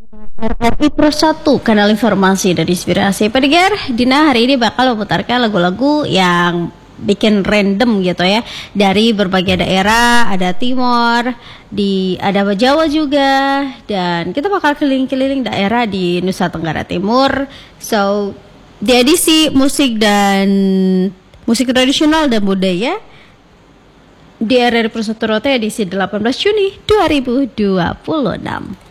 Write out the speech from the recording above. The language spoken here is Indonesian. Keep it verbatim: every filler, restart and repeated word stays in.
R R I Pro satu, kanal informasi dan inspirasi. Pendengar, Dina hari ini bakal memutarkan lagu-lagu yang bikin random gitu ya, dari berbagai daerah, ada Timor, di ada Jawa juga, dan kita bakal keliling-keliling daerah di Nusa Tenggara Timur. So, di edisi musik dan musik tradisional dan budaya di R R I Pro satu Rote edisi delapan belas Juni dua ribu dua puluh enam.